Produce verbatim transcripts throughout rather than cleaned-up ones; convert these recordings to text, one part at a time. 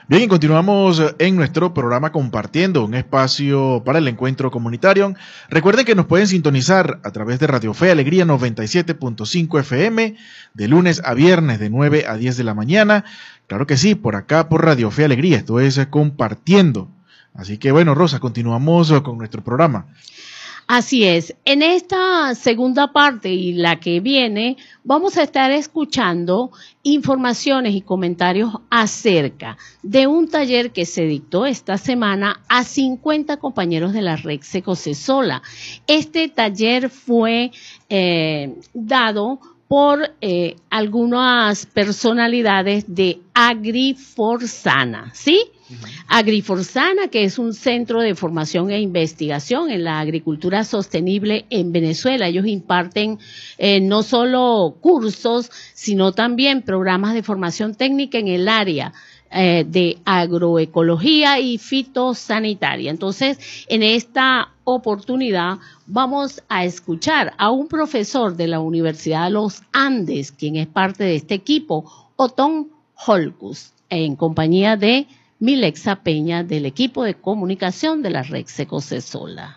Bien, y continuamos en nuestro programa Compartiendo, un espacio para el encuentro comunitario. Recuerden que nos pueden sintonizar a través de Radio Fe Alegría noventa y siete punto cinco F M, de lunes a viernes de nueve a diez de la mañana. Claro que sí, por acá por Radio Fe Alegría, esto es Compartiendo. Así que bueno, Rosa, continuamos con nuestro programa. Así es, en esta segunda parte y la que viene vamos a estar escuchando informaciones y comentarios acerca de un taller que se dictó esta semana a cincuenta compañeros de la Red Secocesola. Este taller fue eh, dado por eh, algunas personalidades de Agriforzana, ¿sí? Agriforzana, que es un centro de formación e investigación en la agricultura sostenible en Venezuela. Ellos imparten eh, no solo cursos, sino también programas de formación técnica en el área eh, de agroecología y fitosanitaria. Entonces, en esta oportunidad vamos a escuchar a un profesor de la Universidad de los Andes, quien es parte de este equipo, Otón Holcus, en compañía de Milexa Peña, del equipo de comunicación de la Red Secocesola.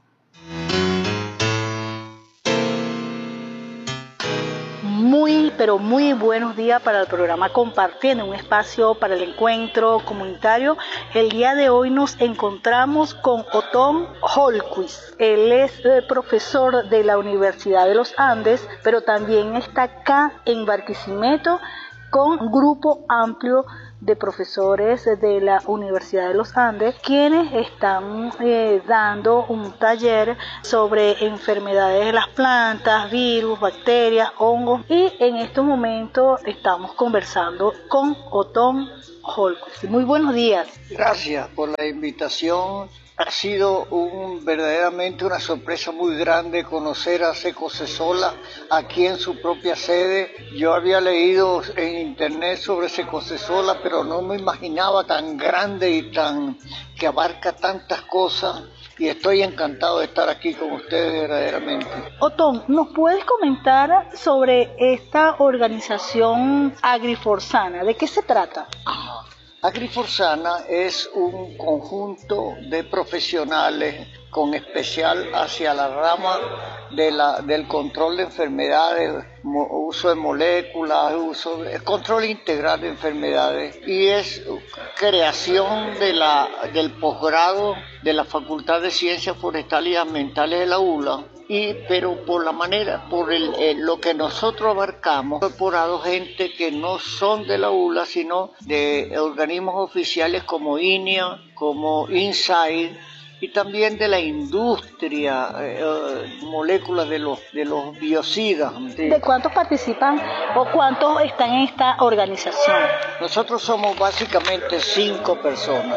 Muy, pero muy buenos días para el programa Compartiendo, un espacio para el encuentro comunitario. El día de hoy nos encontramos con Otón Holcus. Él es eh, profesor de la Universidad de los Andes, pero también está acá en Barquisimeto con un grupo amplio de profesores de la Universidad de los Andes, quienes están eh, dando un taller sobre enfermedades de las plantas, virus, bacterias, hongos, y en estos momentos estamos conversando con Otón Holcus. Muy buenos días. Gracias por la invitación. Ha sido un, verdaderamente una sorpresa muy grande conocer a Secocesola aquí en su propia sede. Yo había leído en internet sobre Secocesola, pero no me imaginaba tan grande y tan que abarca tantas cosas. Y estoy encantado de estar aquí con ustedes verdaderamente. Otón, ¿nos puedes comentar sobre esta organización Agriforzana? ¿De qué se trata? Ajá. Agriforzana es un conjunto de profesionales con especial hacia la rama de la, del control de enfermedades, mo, uso de moléculas, uso de, control integral de enfermedades, y es creación de la, del posgrado de la Facultad de Ciencias Forestales y Ambientales de la U L A. Y, pero por la manera, por el, eh, lo que nosotros abarcamos, incorporado gente que no son de la U L A, sino de organismos oficiales como I N I A, como INSAID, y también de la industria, eh, moléculas de los, de los biocidas. ¿De, ¿De cuántos participan o cuántos están en esta organización? Nosotros somos básicamente cinco personas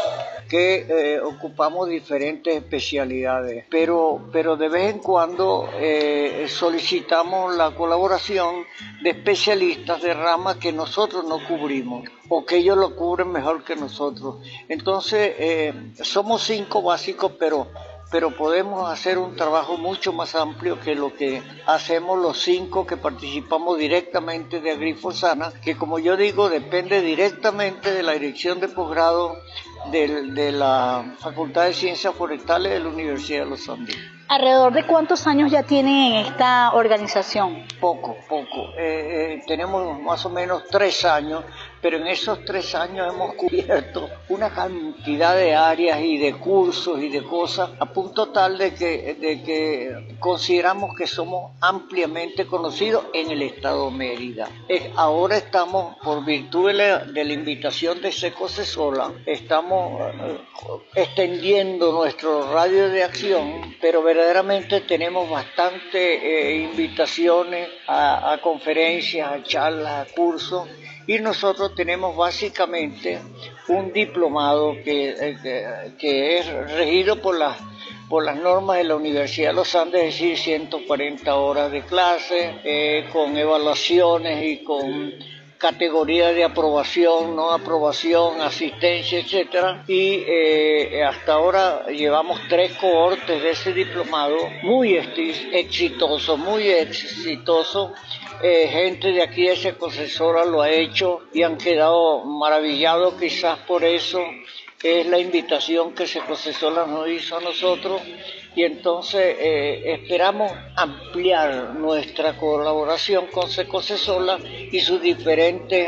que eh, ocupamos diferentes especialidades, pero, pero de vez en cuando eh, solicitamos la colaboración de especialistas de ramas que nosotros no cubrimos o que ellos lo cubren mejor que nosotros. Entonces, eh, somos cinco básicos, pero, pero podemos hacer un trabajo mucho más amplio que lo que hacemos los cinco que participamos directamente de Agriforzana, que como yo digo, depende directamente de la dirección de posgrado de, de la Facultad de Ciencias Forestales de la Universidad de los Andes. ¿Alrededor de cuántos años ya tienen en esta organización? Poco, poco. Eh, eh, tenemos más o menos tres años, pero en esos tres años hemos cubierto una cantidad de áreas y de cursos y de cosas, a punto tal de que, de que consideramos que somos ampliamente conocidos en el estado de Mérida. Eh, ahora estamos, por virtud de la, de la invitación de Secocesola, estamos eh, extendiendo nuestro radio de acción, pero verdaderamente tenemos bastantes eh, invitaciones a, a conferencias, a charlas, a cursos, y nosotros tenemos básicamente un diplomado que, eh, que, que es regido por las, por las normas de la Universidad de los Andes, es decir, ciento cuarenta horas de clase, eh, con evaluaciones y con categorías de aprobación, no aprobación, asistencia, etcétera. Y eh, hasta ahora llevamos tres cohortes de ese diplomado, muy exitoso, muy exitoso. eh, gente de aquí de Secosesora lo ha hecho y han quedado maravillados, quizás por eso es la invitación que Secosesora nos hizo a nosotros. Y entonces eh, esperamos ampliar nuestra colaboración con Secosesola y sus diferentes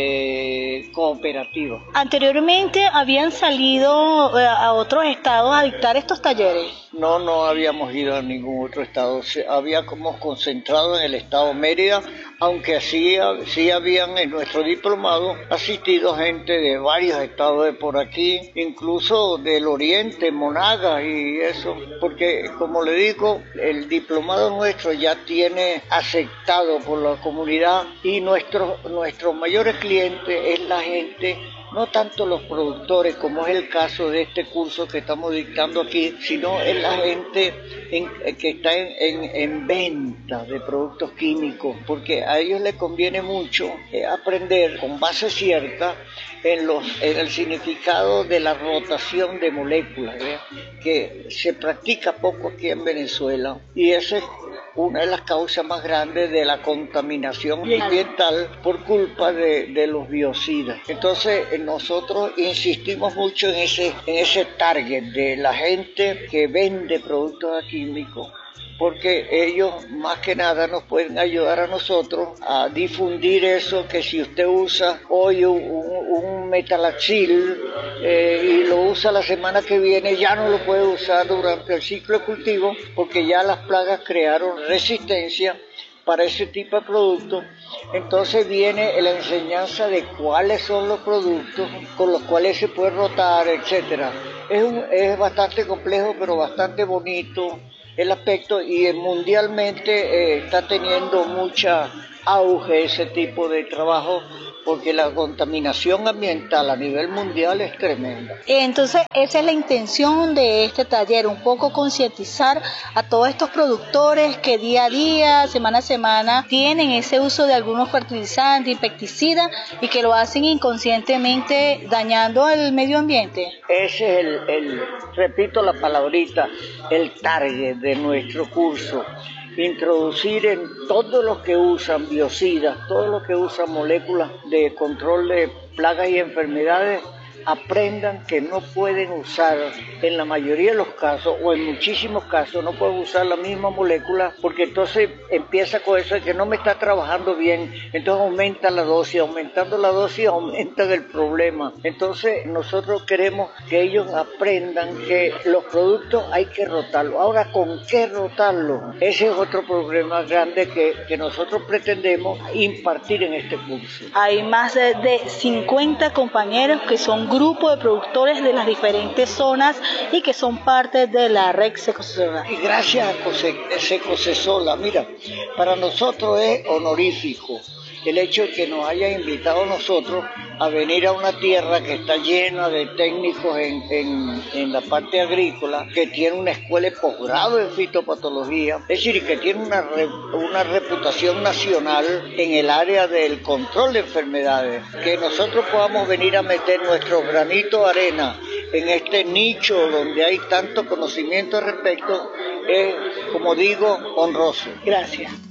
eh, cooperativas. Anteriormente habían salido eh, a otros estados a dictar estos talleres. No, no habíamos ido a ningún otro estado. Se, había como concentrado en el estado Mérida, aunque sí, sí habían en nuestro diplomado asistido gente de varios estados de por aquí, incluso del oriente, Monagas y eso, porque como le digo, el diplomado nuestro ya tiene aceptado por la comunidad y nuestro, nuestros mayores clientes es la gente, no tanto los productores, como es el caso de este curso que estamos dictando aquí, sino es la gente en, que está en, en, en venta de productos químicos, porque a ellos les conviene mucho eh, aprender con base cierta en, los, en el significado de la rotación de moléculas, ¿eh? que se practica poco aquí en Venezuela, y esa es una de las causas más grandes de la contaminación ambiental por culpa de, de los biocidas. Entonces nosotros insistimos mucho en ese, en ese target de la gente que vende productos químicos, porque ellos más que nada nos pueden ayudar a nosotros a difundir eso, que si usted usa hoy un, un, un metalaxil eh, y lo usa la semana que viene, ya no lo puede usar durante el ciclo de cultivo, porque ya las plagas crearon resistencia para ese tipo de productos. Entonces viene la enseñanza de cuáles son los productos con los cuales se puede rotar, etcétera. Es, un, es bastante complejo, pero bastante bonito el aspecto, y mundialmente eh, está teniendo mucha auge ese tipo de trabajo, porque la contaminación ambiental a nivel mundial es tremenda. Entonces, esa es la intención de este taller, un poco concientizar a todos estos productores que día a día, semana a semana, tienen ese uso de algunos fertilizantes, insecticidas, y que lo hacen inconscientemente dañando el medio ambiente. Ese es el, el repito la palabrita, el target de nuestro curso. Introducir en todos los que usan biocidas, todos los que usan moléculas de control de plagas y enfermedades, aprendan que no pueden usar, en la mayoría de los casos, o en muchísimos casos, no pueden usar la misma molécula, porque entonces empieza con eso de que no me está trabajando bien, entonces aumenta la dosis, aumentando la dosis aumenta el problema. Entonces nosotros queremos que ellos aprendan que los productos hay que rotarlos. Ahora, ¿con qué rotarlos? Ese es otro problema grande que, que nosotros pretendemos impartir en este curso. Hay más de, de cincuenta compañeros que son grupo de productores de las diferentes zonas y que son parte de la red Secosesola. Y gracias a Secosesola, mira, para nosotros es honorífico el hecho de que nos haya invitado a nosotros a venir a una tierra que está llena de técnicos en, en, en la parte agrícola, que tiene una escuela de posgrado en fitopatología, es decir, que tiene una, una reputación nacional en el área del control de enfermedades. Que nosotros podamos venir a meter nuestro granito de arena en este nicho donde hay tanto conocimiento al respecto es, como digo, honroso. Gracias.